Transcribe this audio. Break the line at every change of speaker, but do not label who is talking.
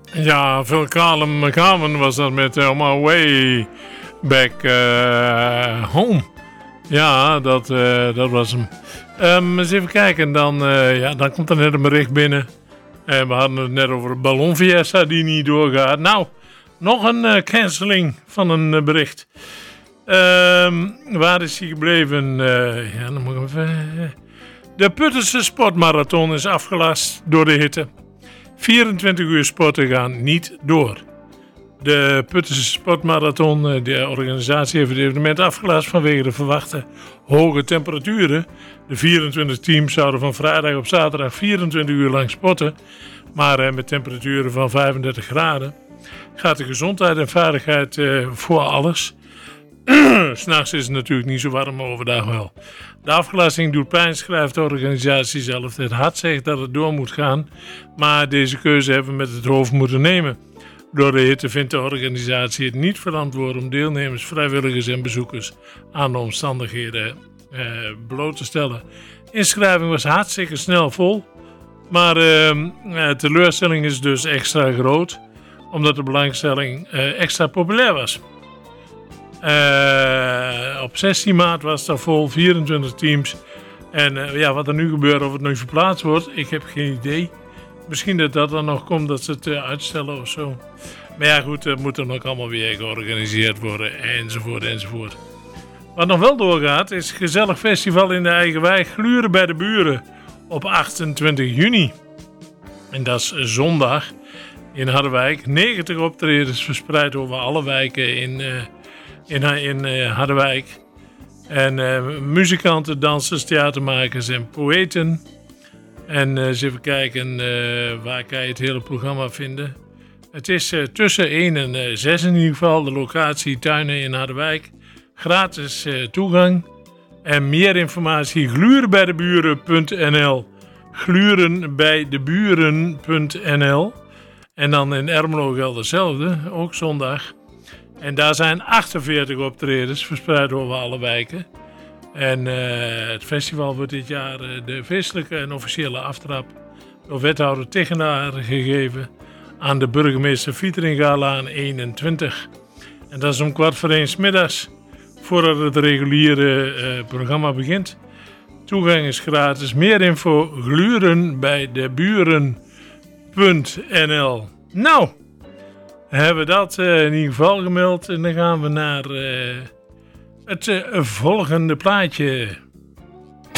Ja, Phil Callen was dat met On My Way Back Home. Ja, dat was hem. Eens even kijken, dan komt er net een bericht binnen. We hadden het net over een ballonfiesta die niet doorgaat. Nou, nog een canceling van een bericht. Waar is hij gebleven? Dan moet ik even... De Puttense sportmarathon is afgelast door de hitte. 24 uur sporten gaan niet door. De Puttense sportmarathon, de organisatie heeft het evenement afgelast vanwege de verwachte hoge temperaturen. De 24 teams zouden van vrijdag op zaterdag 24 uur lang sporten. Maar met temperaturen van 35 graden gaat de gezondheid en veiligheid voor alles. 'S'nachts is het natuurlijk niet zo warm, maar overdag wel. De afgelasting doet pijn, schrijft de organisatie zelf. Het hart zegt dat het door moet gaan, maar deze keuze hebben we met het hoofd moeten nemen. Door de hitte vindt de organisatie het niet verantwoord om deelnemers, vrijwilligers en bezoekers aan de omstandigheden bloot te stellen. Inschrijving was hartstikke snel vol, maar teleurstelling is dus extra groot, omdat de belangstelling extra populair was. Op 16 maart was het vol, 24 teams. En wat er nu gebeurt, of het nu verplaatst wordt, ik heb geen idee. Misschien dat dan nog komt, dat ze het uitstellen of zo. Maar ja goed, het moet dan ook allemaal weer georganiseerd worden, enzovoort. Wat nog wel doorgaat, is gezellig festival in de eigen wijk Gluren bij de Buren op 28 juni. En dat is zondag in Harderwijk. 90 optredens verspreid over alle wijken in Harderwijk. En muzikanten, dansers, theatermakers en poëten. En eens even kijken, waar kan je het hele programma vinden. Het is tussen 1 en 6 in ieder geval. De locatie Tuinen in Harderwijk. Gratis toegang. En meer informatie glurenbijdeburen.nl. Glurenbijdeburen.nl. En dan in Ermelo geldt hetzelfde, ook zondag. En daar zijn 48 optredens verspreid over alle wijken. En het festival wordt dit jaar de feestelijke en officiële aftrap door wethouder Tichenaar gegeven aan de burgemeester Vieteringalaan 21. En dat is om 1:15 'middags, voordat het reguliere programma begint. Toegang is gratis. Meer info glurenbijdeburen.nl. Nou, hebben we dat in ieder geval gemeld. En dan gaan we naar het volgende plaatje.